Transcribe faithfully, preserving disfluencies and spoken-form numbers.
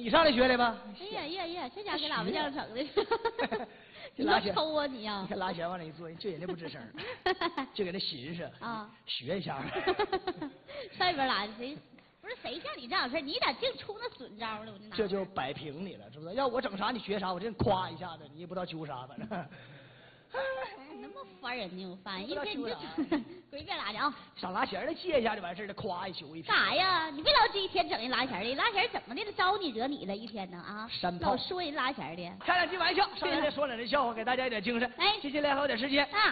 你上来学的吧？ 哎呀呀呀，这家给喇叭匠整的，你拉弦要抽啊你呀！ 你看拉弦往那一坐，就人家不吱声，就给他寻思啊， 学一下。 上一边拉谁？不是谁像你这样事你咋净出那损招了？我就这就摆平你了，是不是？要我整啥你学啥，我这夸一下子，你也不知道揪啥，反正。 那么烦人呢，我烦一天你就随便拉去啊！ 上拉弦的借一下就完事了，夸一宿一干啥呀？你别老这一天整人拉弦的，拉弦怎么的了？招你惹你了？一天呢啊！ 山炮老说人拉弦的， 开两句玩笑，上来再说两句笑话，给大家一点精神。 哎， 接下来还有点时间。 啊。